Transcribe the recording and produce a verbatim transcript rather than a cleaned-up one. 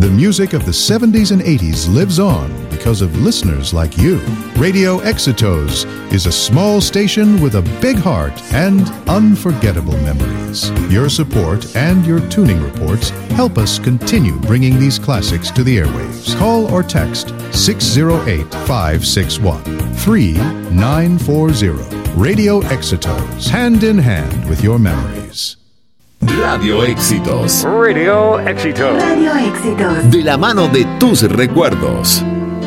The music of the seventies and eighties lives on because of listeners like you. Radio Exitos is a small station with a big heart and unforgettable memories. Your support and your tuning reports help us continue bringing these classics to the airwaves. Call or text six zero eight, five six one, three nine four zero. Radio Exitos, hand in hand with your memories. Radio Éxitos. Radio Éxitos. Radio Éxitos. De la mano de tus recuerdos.